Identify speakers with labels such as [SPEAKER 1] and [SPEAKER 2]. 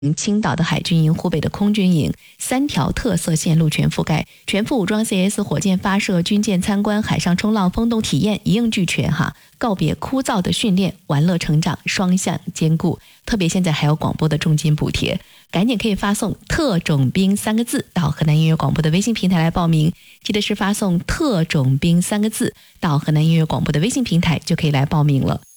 [SPEAKER 1] 青岛的海军营、湖北的空军营，3条特色线路全覆盖，全副武装 CS 火箭发射、军舰参观、海上冲浪、风洞体验一应俱全哈。告别枯燥的训练，玩乐成长，双向兼顾。特别现在还有广播的重金补贴，赶紧可以发送特种兵3个字到河南音乐广播的微信平台来报名。记得是发送特种兵3个字到河南音乐广播的微信平台就可以来报名了。